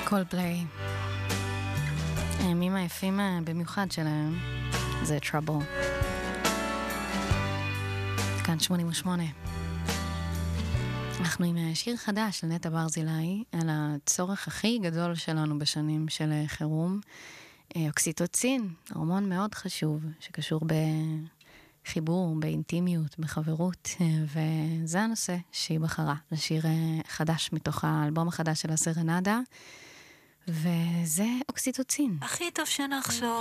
קולפליי. הימים היפים במיוחד שלהם זה Trouble. כאן 88. אנחנו עם שיר חדש לנטע ברזילי על הצורך הכי גדול שלנו בשנים של חירום. אוקסיטוצין, הורמון מאוד חשוב שקשור בחיבור, באינטימיות, בחברות, וזה הנושא שהיא בחרה לשיר חדש מתוך האלבום החדש של הסרנדה, וזה אוקסיטוצין. הכי טוב שנחשוב